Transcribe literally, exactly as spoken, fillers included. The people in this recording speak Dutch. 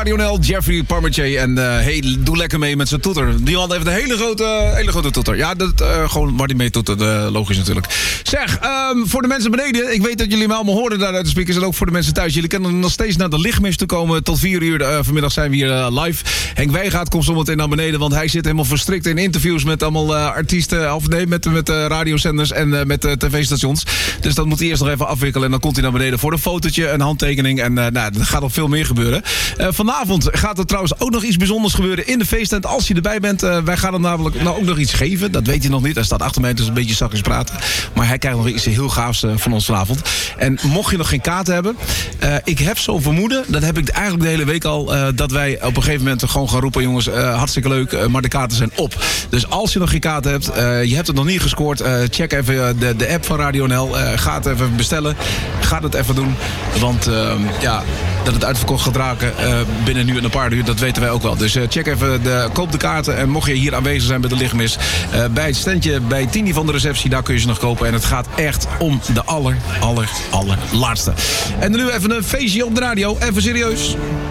Lionel, Jeffrey Parmentier en uh, hey, doe lekker mee met zijn toeter. Die man heeft een hele grote, hele grote toeter. Ja, dat, uh, gewoon waar die mee toetert, uh, logisch natuurlijk. Zeg, um, voor de mensen beneden, ik weet dat jullie me allemaal horen daar uit de speakers en ook voor de mensen thuis. Jullie kunnen nog steeds naar de lichtmis toe komen. Tot vier uur uh, vanmiddag zijn we hier uh, live. Henk Wijngaard komt zometeen naar beneden, want hij zit helemaal verstrikt in interviews met allemaal uh, artiesten, of nee, met, met uh, radiozenders en uh, met uh, tv-stations. Dus dat moet hij eerst nog even afwikkelen en dan komt hij naar beneden voor een fotootje, een handtekening en uh, nou, er gaat nog veel meer gebeuren. Uh, vanavond gaat er trouwens ook nog iets bijzonders gebeuren in de feesttent als je erbij bent. Uh, wij gaan hem namelijk nou ook nog iets geven. Dat weet hij nog niet. Hij staat achter mij, dus een beetje zachtjes praten. Maar hij krijgt nog iets heel gaafs uh, van ons vanavond. En mocht je nog geen kaarten hebben, uh, ik heb zo'n vermoeden, dat heb ik eigenlijk de hele week al, uh, dat wij op een gegeven moment gewoon gaan roepen, jongens, uh, hartstikke leuk, uh, maar de kaarten zijn op. Dus als je nog geen kaarten hebt, uh, je hebt het nog niet gescoord, uh, check even uh, de, de app van Radio N L. Uh, ga het even bestellen. Ga het even doen. Want uh, ja, dat het uitverkocht gaat raken uh, binnen nu en een paar uur, dat weten wij ook wel. Dus uh, check even, de, koop de kaarten. En mocht je hier aanwezig zijn bij de lichtmis, uh, bij het standje bij Tini van de receptie, daar kun je ze nog kopen. En het gaat echt om de aller, aller, aller laatste. En nu even een feestje op de radio. Even serieus.